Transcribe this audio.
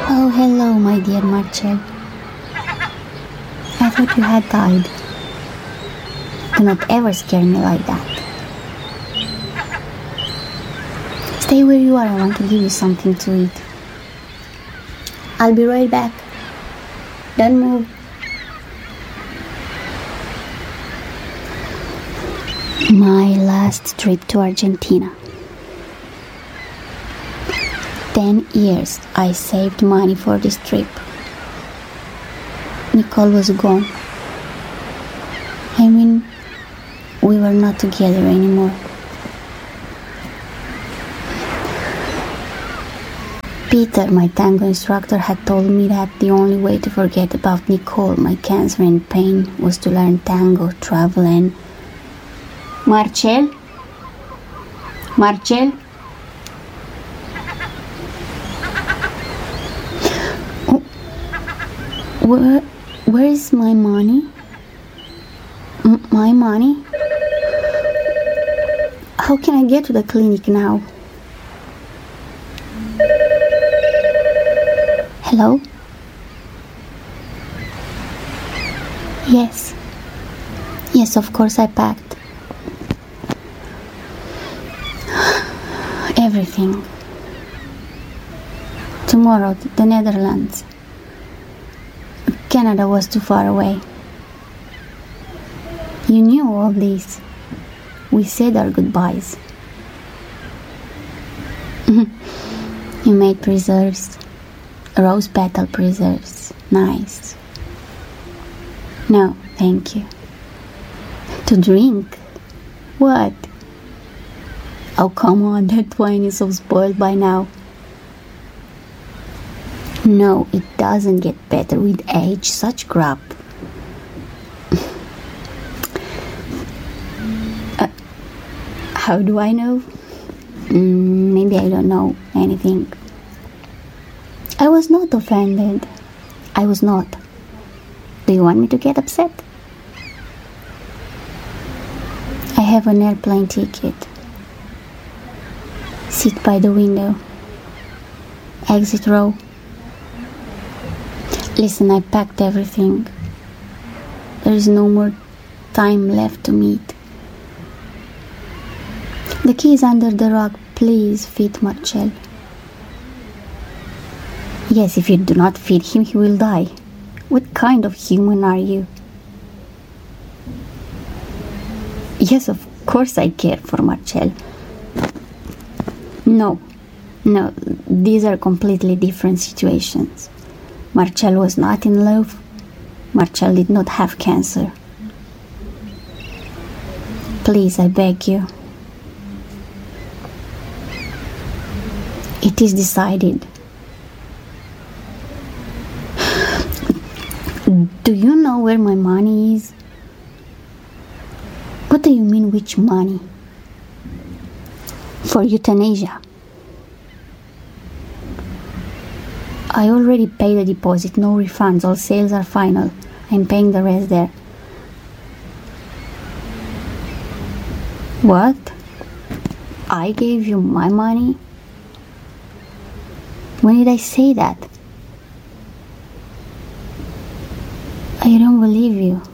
Oh, hello, my dear Marcel. I thought you had died. Do not ever scare me like that. Stay where you are, I want to give you something to eat. I'll be right back. Don't move. My last trip to Argentina. 10 years I saved money for this trip. Nicole was gone. I mean, we were not together anymore. Peter, my tango instructor, had told me that the only way to forget about Nicole, my cancer and pain, was to learn tango, travel and... Marcel? Marcel? Where is my money? My money? How can I get to the clinic now? Hello? Yes. Yes, of course I packed. Everything. Tomorrow, the Netherlands. Canada was too far away. You knew all this. We said our goodbyes. You made preserves. Rose petal preserves. Nice. No, thank you. To drink? What? Oh, come on, that wine is so spoiled by now. No, it doesn't get better with age, such crap. How do I know? Maybe I don't know anything. I was not offended. I was not. Do you want me to get upset? I have an airplane ticket. Sit by the window. Exit row. Listen, I packed everything. There is no more time left to meet. The key is under the rock. Please feed Marcel. Yes, if you do not feed him, he will die. What kind of human are you? Yes, of course I care for Marcel. No, these are completely different situations. Marcel was not in love. Marcel did not have cancer. Please, I beg you. It is decided. Do you know where my money is? What do you mean, which money? For euthanasia. I already paid the deposit, no refunds, all sales are final. I'm paying the rest there. What? I gave you my money? When did I say that? I don't believe you.